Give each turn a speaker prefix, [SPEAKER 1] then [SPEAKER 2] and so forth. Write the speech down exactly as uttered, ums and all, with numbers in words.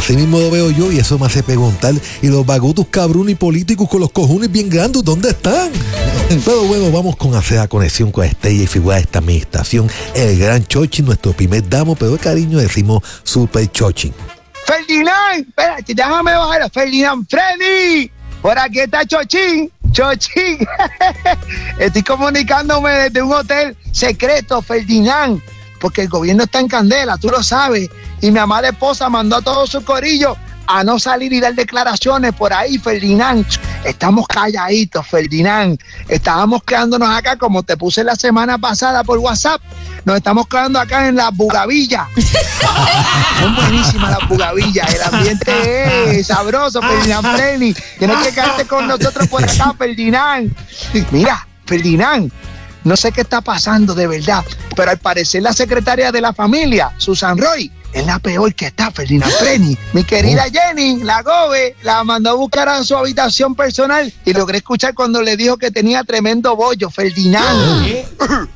[SPEAKER 1] Así mismo lo veo yo y eso me hace preguntar. ¿Y los bagutos cabrones y políticos con los cojones bien grandes, dónde están? Pero bueno, vamos con hacer la conexión con la estrella y figura de esta administración, el gran Chochi, nuestro primer damo, pero de cariño decimos Super Chochi.
[SPEAKER 2] Ferdinand, espérate, déjame bajar a Ferdinand Freddy. Por aquí está Chochín, Chochín. Estoy comunicándome desde un hotel secreto, Ferdinand, porque el gobierno está en candela, tú lo sabes. Y mi amada esposa mandó a todos sus corillos a no salir y dar declaraciones por ahí, Ferdinand. Estamos calladitos, Ferdinand. Estábamos quedándonos acá, como te puse la semana pasada por WhatsApp. Nos estamos quedando acá en las bugavillas. Son buenísimas las bugavillas. El ambiente es sabroso, Ferdinand Freddy. Tienes que quedarte con nosotros por acá, Ferdinand. Mira, Ferdinand, no sé qué está pasando de verdad, pero al parecer la secretaria de la familia, Susan Roy, es la peor que está, Ferdinand Freddy. Mi querida Jenny, la Gobe, la mandó a buscar a su habitación personal y logré escuchar cuando le dijo que tenía tremendo bollo, Ferdinand.